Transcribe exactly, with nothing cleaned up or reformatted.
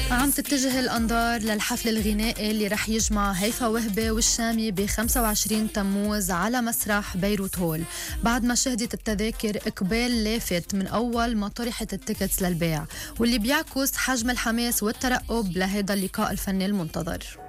عم تتجه الأنظار للحفل الغنائي اللي رح يجمع هيفا وهبي والشامي ب خمسة وعشرين تموز على مسرح بيروت هول، بعد ما شهدت التذاكر إقبال لافت من أول ما طرحت التيكتس للبيع، واللي بيعكس حجم الحماس والترقب لهذا اللقاء الفني المنتظر.